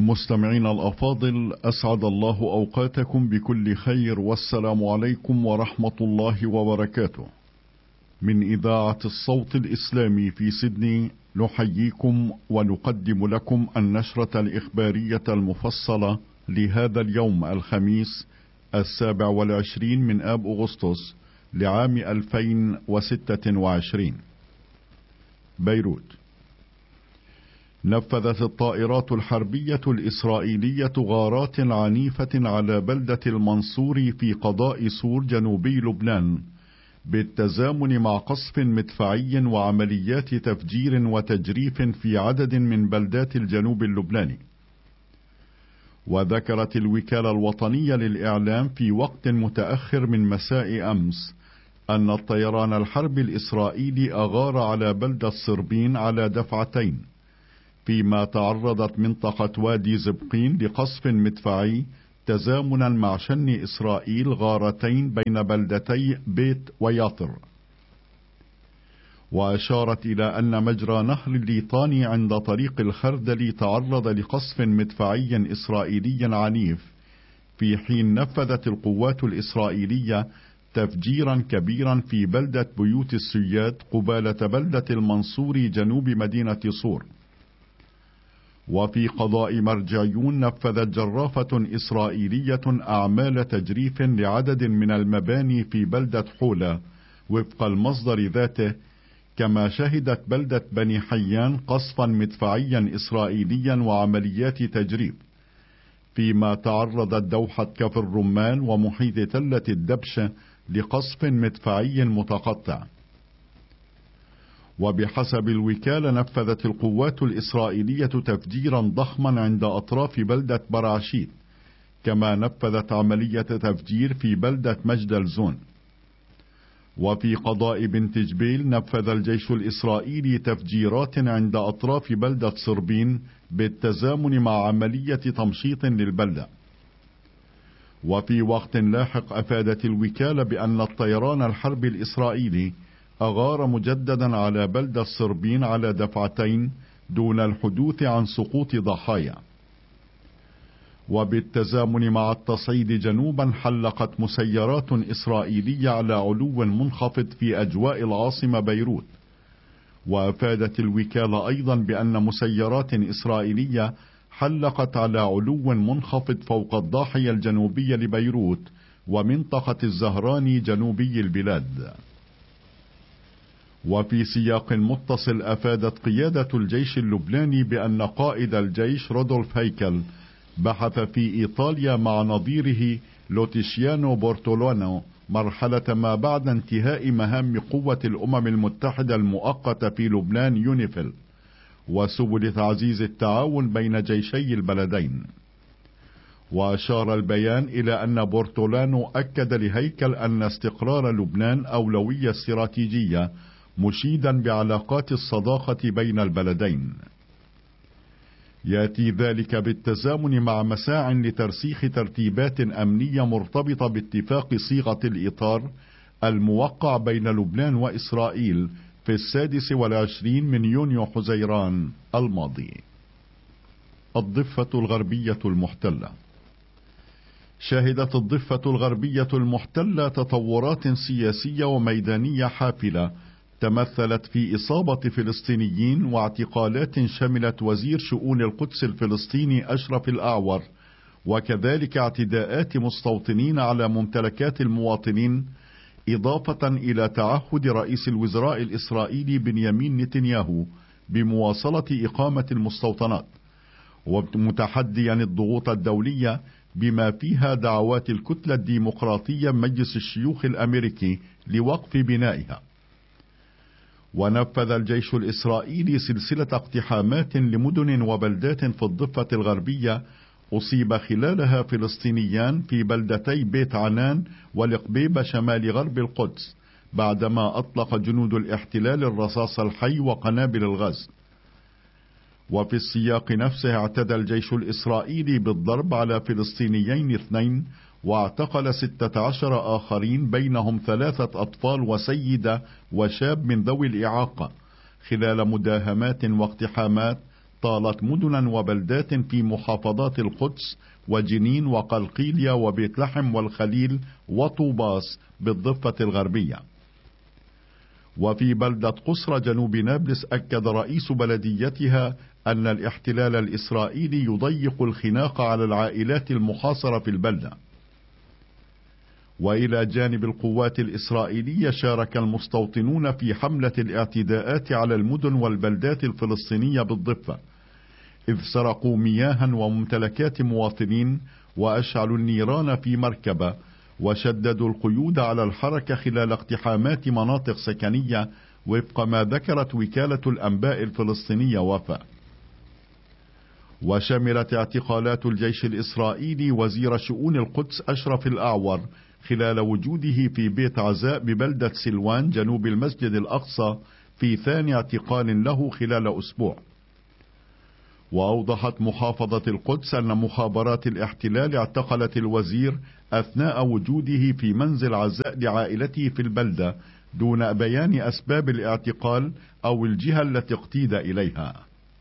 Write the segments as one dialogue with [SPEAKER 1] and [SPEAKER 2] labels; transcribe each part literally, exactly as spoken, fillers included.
[SPEAKER 1] مستمعين الأفاضل، أسعد الله أوقاتكم بكل خير، والسلام عليكم ورحمة الله وبركاته. من إذاعة الصوت الإسلامي في سيدني نحييكم ونقدم لكم النشرة الإخبارية المفصلة لهذا اليوم الخميس السابع والعشرين من آب أغسطس لعام ألفين وستة وعشرين. بيروت. نفذت الطائرات الحربية الإسرائيلية غارات عنيفة على بلدة المنصور في قضاء سور جنوبي لبنان، بالتزامن مع قصف مدفعي وعمليات تفجير وتجريف في عدد من بلدات الجنوب اللبناني. وذكرت الوكالة الوطنية للإعلام في وقت متأخر من مساء أمس أن الطيران الحربي الإسرائيلي أغار على بلدة صربين على دفعتين، فيما تعرضت منطقة وادي زبقين لقصف مدفعي تزامنا مع شن إسرائيل غارتين بين بلدتي بيت وياطر. وأشارت إلى أن مجرى نهر الليطاني عند طريق الخردل تعرض لقصف مدفعي إسرائيلي عنيف، في حين نفذت القوات الإسرائيلية تفجيرا كبيرا في بلدة بيوت السياد قبالة بلدة المنصور جنوب مدينة صور. وفي قضاء مرجعيون نفذت جرافة إسرائيلية أعمال تجريف لعدد من المباني في بلدة حولة وفق المصدر ذاته، كما شهدت بلدة بني حيان قصفا مدفعيا إسرائيليا وعمليات تجريف، فيما تعرضت دوحة كفر الرمان ومحيط تلة الدبشة لقصف مدفعي متقطع. وبحسب الوكالة نفذت القوات الإسرائيلية تفجيرا ضخما عند أطراف بلدة برعشيت، كما نفذت عملية تفجير في بلدة مجدلزون. وفي قضاء بنت جبيل نفذ الجيش الإسرائيلي تفجيرات عند أطراف بلدة صربين بالتزامن مع عملية تمشيط للبلدة. وفي وقت لاحق أفادت الوكالة بأن الطيران الحربي الإسرائيلي أغار مجددا على بلدة صربين على دفعتين دون الحدوث عن سقوط ضحايا. وبالتزامن مع التصعيد جنوبا حلقت مسيرات إسرائيلية على علو منخفض في أجواء العاصمة بيروت. وأفادت الوكالة أيضا بأن مسيرات إسرائيلية حلقت على علو منخفض فوق الضاحية الجنوبية لبيروت ومنطقة الزهراني جنوبي البلاد. وفي سياق متصل أفادت قيادة الجيش اللبناني بأن قائد الجيش رودولف هيكل بحث في إيطاليا مع نظيره لوتيشيانو بورتولانو مرحلة ما بعد انتهاء مهام قوة الأمم المتحدة المؤقتة في لبنان يونيفيل، وسبل تعزيز التعاون بين جيشي البلدين. وأشار البيان إلى أن بورتولانو أكد لهيكل أن استقرار لبنان أولوية استراتيجية، مشيدا بعلاقات الصداقة بين البلدين. يأتي ذلك بالتزامن مع مساع لترسيخ ترتيبات أمنية مرتبطة باتفاق صيغة الإطار الموقع بين لبنان وإسرائيل في السادس والعشرين من يونيو حزيران الماضي. الضفة الغربية المحتلة. شهدت الضفة الغربية المحتلة تطورات سياسية وميدانية حافلة تمثلت في إصابة فلسطينيين واعتقالات شملت وزير شؤون القدس الفلسطيني أشرف الأعور، وكذلك اعتداءات مستوطنين على ممتلكات المواطنين، إضافة إلى تعهد رئيس الوزراء الإسرائيلي بنيامين نتنياهو بمواصلة إقامة المستوطنات، ومتحديا الضغوط الدولية بما فيها دعوات الكتلة الديمقراطية مجلس الشيوخ الأمريكي لوقف بنائها. ونفذ الجيش الإسرائيلي سلسلة اقتحامات لمدن وبلدات في الضفة الغربية أصيب خلالها فلسطينيان في بلدتي بيت عنان والقبيبة شمال غرب القدس، بعدما أطلق جنود الاحتلال الرصاص الحي وقنابل الغاز. وفي السياق نفسه اعتدى الجيش الإسرائيلي بالضرب على فلسطينيين اثنين، واعتقل ستة عشر آخرين بينهم ثلاثة أطفال وسيدة وشاب من ذوي الإعاقة، خلال مداهمات واقتحامات طالت مدنا وبلدات في محافظات القدس وجنين وقلقيلية وبيت لحم والخليل وطوباس بالضفة الغربية. وفي بلدة قصر جنوب نابلس أكد رئيس بلديتها أن الاحتلال الإسرائيلي يضيق الخناق على العائلات المحاصرة في البلدة. وإلى جانب القوات الإسرائيلية شارك المستوطنون في حملة الاعتداءات على المدن والبلدات الفلسطينية بالضفة، إذ سرقوا مياها وممتلكات مواطنين وأشعلوا النيران في مركبة وشددوا القيود على الحركة خلال اقتحامات مناطق سكنية وفق ما ذكرت وكالة الأنباء الفلسطينية وفاء. وشملت اعتقالات الجيش الإسرائيلي وزير شؤون القدس أشرف الأعور خلال وجوده في بيت عزاء ببلدة سلوان جنوب المسجد الأقصى في ثاني اعتقال له خلال أسبوع. وأوضحت محافظة القدس أن مخابرات الاحتلال اعتقلت الوزير أثناء وجوده في منزل عزاء لعائلته في البلدة دون بيان أسباب الاعتقال أو الجهة التي اقتيد إليها.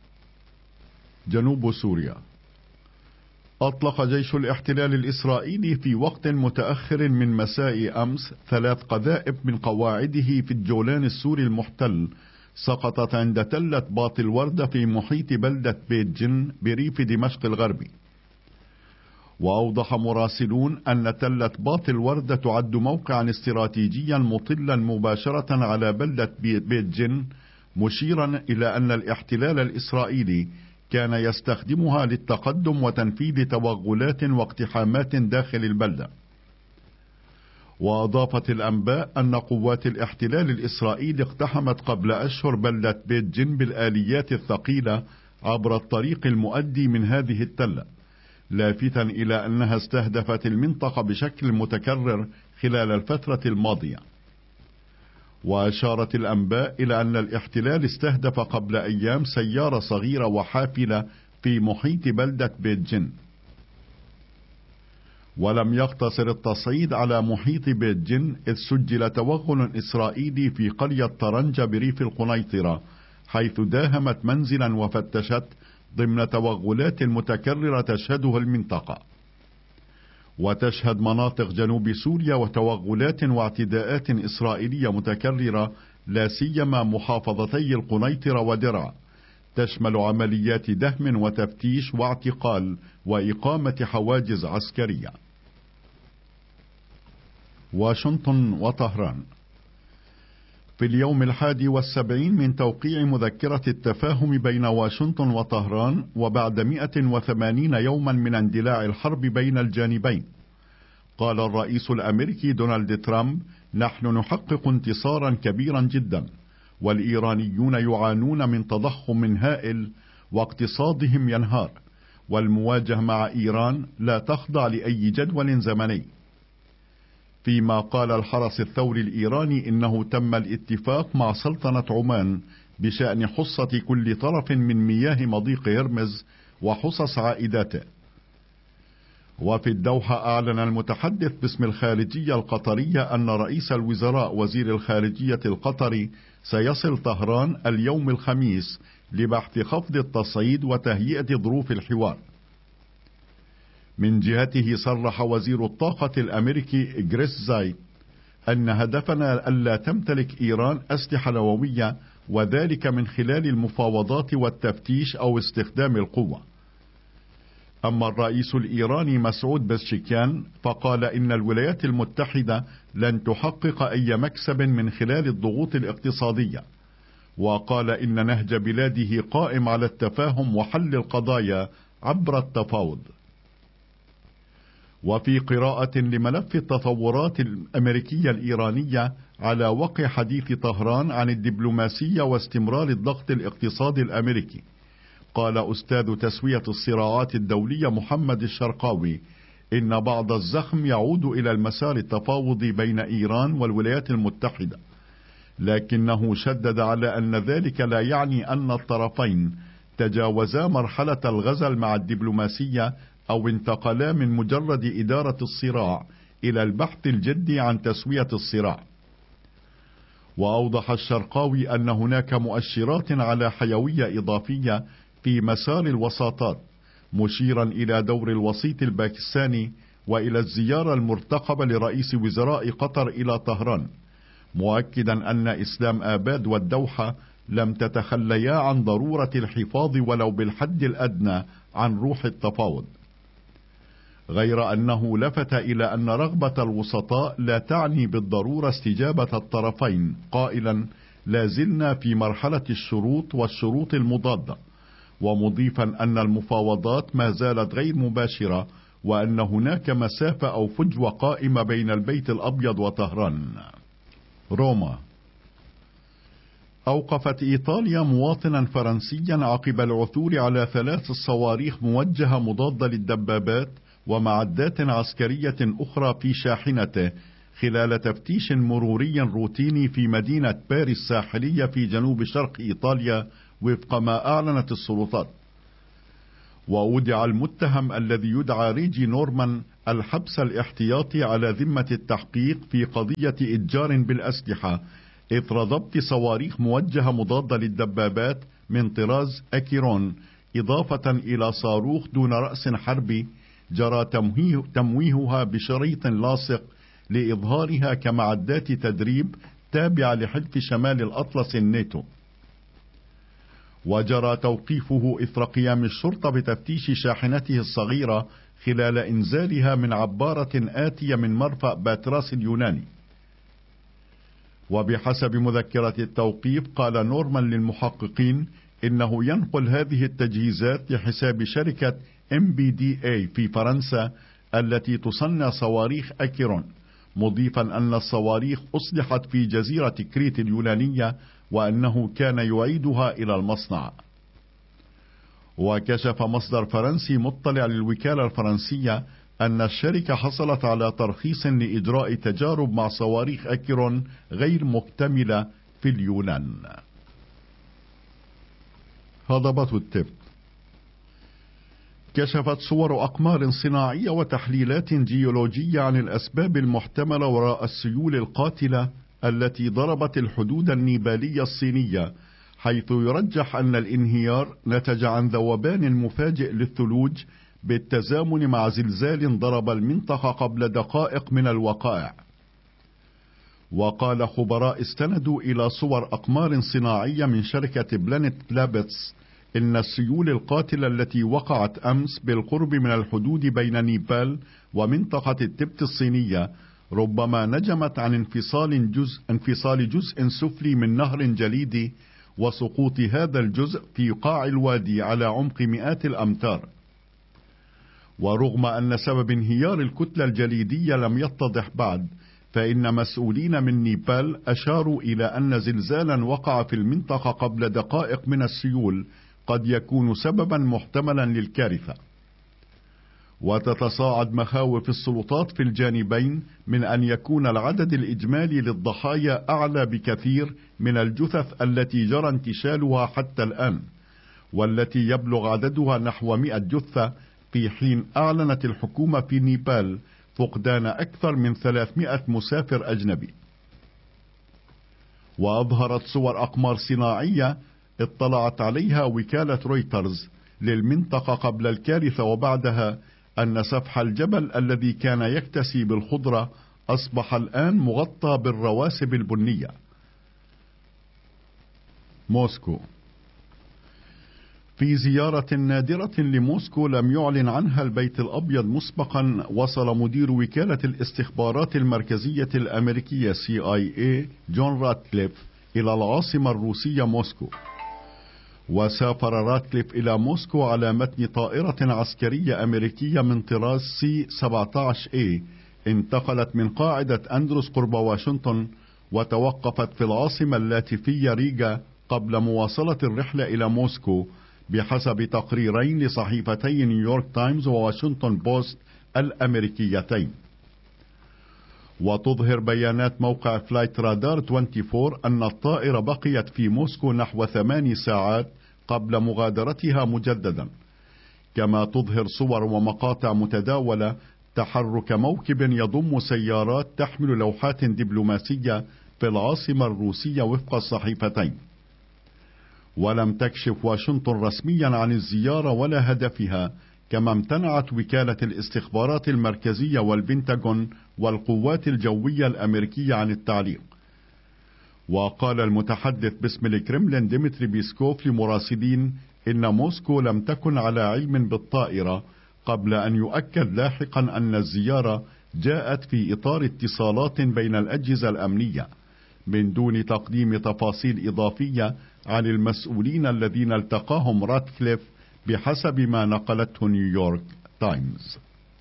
[SPEAKER 1] جنوب سوريا. أطلق جيش الاحتلال الإسرائيلي في وقت متأخر من مساء أمس ثلاث قذائف من قواعده في الجولان السوري المحتل سقطت عند تلة باط الوردة في محيط بلدة بيت جن بريف دمشق الغربي. وأوضح مراسلون أن تلة باط الوردة تعد موقعا استراتيجيا مطلا مباشرة على بلدة بيت جن، مشيرا إلى أن الاحتلال الإسرائيلي كان يستخدمها للتقدم وتنفيذ توغلات واقتحامات داخل البلدة. وأضافت الأنباء أن قوات الاحتلال الإسرائيلي اقتحمت قبل أشهر بلدة بيت جن بالآليات الثقيلة عبر الطريق المؤدي من هذه التلة، لافتا إلى أنها استهدفت المنطقة بشكل متكرر خلال الفترة الماضية. وأشارت الأنباء إلى أن الاحتلال استهدف قبل أيام سيارة صغيرة وحافلة في محيط بلدة بيت جن. ولم يقتصر التصعيد على محيط بيت جن، إذ سجل توغل إسرائيلي في قرية طرنجة بريف القنيطرة، حيث داهمت منزلا وفتشت ضمن توغلات متكررة تشهدها المنطقة. وتشهد مناطق جنوب سوريا وتوغلات واعتداءات إسرائيلية متكررة، لا سيما محافظتي القنيطرة ودرعا، تشمل عمليات دهم وتفتيش واعتقال وإقامة حواجز عسكرية. واشنطن وطهران. في اليوم الحادي والسبعين من توقيع مذكرة التفاهم بين واشنطن وطهران، وبعد مئة وثمانين يوما من اندلاع الحرب بين الجانبين، قال الرئيس الأمريكي دونالد ترامب: نحن نحقق انتصارا كبيرا جدا، والإيرانيون يعانون من تضخم هائل واقتصادهم ينهار، والمواجهة مع إيران لا تخضع لأي جدول زمني. فيما قال الحرس الثوري الإيراني إنه تم الاتفاق مع سلطنة عمان بشأن حصة كل طرف من مياه مضيق هرمز وحصص عائداته. وفي الدوحة أعلن المتحدث باسم الخارجية القطرية أن رئيس الوزراء وزير الخارجية القطري سيصل طهران اليوم الخميس لبحث خفض التصعيد وتهيئة ظروف الحوار. من جهته صرح وزير الطاقة الأمريكي جريس زايد أن هدفنا ألا تمتلك إيران أسلحة نووية، وذلك من خلال المفاوضات والتفتيش أو استخدام القوة. أما الرئيس الإيراني مسعود بزشكيان فقال إن الولايات المتحدة لن تحقق أي مكسب من خلال الضغوط الاقتصادية، وقال إن نهج بلاده قائم على التفاهم وحل القضايا عبر التفاوض. وفي قراءة لملف التطورات الأمريكية الإيرانية على وقع حديث طهران عن الدبلوماسية واستمرار الضغط الاقتصادي الأمريكي، قال أستاذ تسوية الصراعات الدولية محمد الشرقاوي إن بعض الزخم يعود إلى المسار التفاوضي بين إيران والولايات المتحدة، لكنه شدد على أن ذلك لا يعني أن الطرفين تجاوزا مرحلة الغزل مع الدبلوماسية أو انتقلا من مجرد إدارة الصراع إلى البحث الجدي عن تسوية الصراع. وأوضح الشرقاوي أن هناك مؤشرات على حيوية إضافية في مسار الوساطات، مشيرا إلى دور الوسيط الباكستاني وإلى الزيارة المرتقبة لرئيس وزراء قطر إلى طهران، مؤكدا أن إسلام آباد والدوحة لم تتخليا عن ضرورة الحفاظ ولو بالحد الأدنى عن روح التفاوض، غير أنه لفت إلى أن رغبة الوسطاء لا تعني بالضرورة استجابة الطرفين، قائلا: لا زلنا في مرحلة الشروط والشروط المضادة، ومضيفا أن المفاوضات ما زالت غير مباشرة، وأن هناك مسافة أو فجوة قائمة بين البيت الأبيض وطهران. روما. أوقفت إيطاليا مواطنا فرنسيا عقب العثور على ثلاث صواريخ موجهة مضادة للدبابات ومعدات عسكرية أخرى في شاحنته خلال تفتيش مروري روتيني في مدينة باريس الساحلية في جنوب شرق إيطاليا، وفق ما أعلنت السلطات. وأودع المتهم الذي يدعى ريجي نورمان الحبس الاحتياطي على ذمة التحقيق في قضية إتجار بالأسلحة إثر ضبط صواريخ موجهة مضادة للدبابات من طراز أكيرون، إضافة إلى صاروخ دون رأس حربي جرى تمويه تمويهها بشريط لاصق لإظهارها كمعدات تدريب تابعة لحلف شمال الأطلس الناتو. وجرى توقيفه إثر قيام الشرطة بتفتيش شاحنته الصغيرة خلال إنزالها من عبارة آتية من مرفأ باتراس اليوناني. وبحسب مذكرة التوقيف قال نورمان للمحققين إنه ينقل هذه التجهيزات لحساب شركة إم بي دي إيه في فرنسا التي تصنع صواريخ أكيرون، مضيفا أن الصواريخ أصلحت في جزيرة كريت اليونانية وأنه كان يعيدها إلى المصنع. وكشف مصدر فرنسي مطلع للوكالة الفرنسية أن الشركة حصلت على ترخيص لإجراء تجارب مع صواريخ أكيرون غير مكتملة في اليونان. هضبة التبت. كشفت صور أقمار صناعية وتحليلات جيولوجية عن الأسباب المحتملة وراء السيول القاتلة التي ضربت الحدود النيبالية الصينية، حيث يرجح أن الانهيار نتج عن ذوبان مفاجئ للثلوج بالتزامن مع زلزال ضرب المنطقة قبل دقائق من الوقائع. وقال خبراء استندوا إلى صور أقمار صناعية من شركة بلانت لابتس إن السيول القاتلة التي وقعت أمس بالقرب من الحدود بين نيبال ومنطقة التبت الصينية ربما نجمت عن انفصال جزء, انفصال جزء سفلي من نهر جليدي وسقوط هذا الجزء في قاع الوادي على عمق مئات الأمتار. ورغم أن سبب انهيار الكتلة الجليدية لم يتضح بعد، فإن مسؤولين من نيبال أشاروا إلى أن زلزالا وقع في المنطقة قبل دقائق من السيول قد يكون سببا محتملا للكارثة. وتتصاعد مخاوف السلطات في الجانبين من أن يكون العدد الإجمالي للضحايا أعلى بكثير من الجثث التي جرى انتشالها حتى الآن، والتي يبلغ عددها نحو مئة جثة، في حين أعلنت الحكومة في نيبال فقدان أكثر من ثلاثمئة مسافر أجنبي. وأظهرت صور أقمار صناعية اطلعت عليها وكالة رويترز للمنطقة قبل الكارثة وبعدها أن سفح الجبل الذي كان يكتسي بالخضرة أصبح الآن مغطى بالرواسب البنية. موسكو. في زيارة نادرة لموسكو لم يعلن عنها البيت الأبيض مسبقا، وصل مدير وكالة الاستخبارات المركزية الأمريكية سي آي إيه جون راتكليف إلى العاصمة الروسية موسكو. وسافر راتكليف إلى موسكو على متن طائرة عسكرية أمريكية من طراز سي سبعة عشر إيه انتقلت من قاعدة أندروس قرب واشنطن وتوقفت في العاصمة اللاتفية ريغا قبل مواصلة الرحلة إلى موسكو، بحسب تقريرين لصحيفتي نيويورك تايمز وواشنطن بوست الأمريكيتين. وتظهر بيانات موقع فلايت رادار أربعة وعشرين أن الطائرة بقيت في موسكو نحو ثماني ساعات قبل مغادرتها مجددا، كما تظهر صور ومقاطع متداولة تحرك موكب يضم سيارات تحمل لوحات دبلوماسية في العاصمة الروسية وفق الصحيفتين. ولم تكشف واشنطن رسميا عن الزيارة ولا هدفها، كما امتنعت وكالة الاستخبارات المركزية والبنتاغون والقوات الجوية الأمريكية عن التعليق. وقال المتحدث باسم الكرملين ديمتري بيسكوف لمراسلين إن موسكو لم تكن على علم بالطائرة، قبل أن يؤكد لاحقا أن الزيارة جاءت في إطار اتصالات بين الأجهزة الأمنية، من دون تقديم تفاصيل إضافية عن المسؤولين الذين التقاهم راتكليف، بحسب ما نقلته نيويورك تايمز.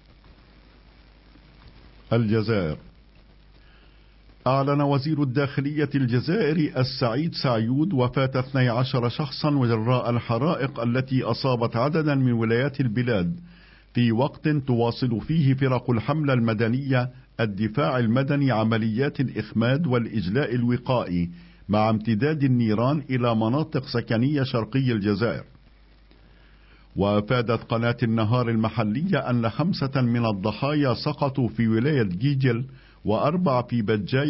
[SPEAKER 1] الجزائر. أعلن وزير الداخلية الجزائري السعيد سعيود وفاة اثني عشر شخصا وجراء الحرائق التي أصابت عددا من ولايات البلاد، في وقت تواصل فيه فرق الحملة المدنية الدفاع المدني عمليات الإخماد والإجلاء الوقائي، مع امتداد النيران إلى مناطق سكنية شرقي الجزائر. وأفادت قناة النهار المحلية أن خمسة من الضحايا سقطوا في ولاية جيجل، وأربعة في بجاي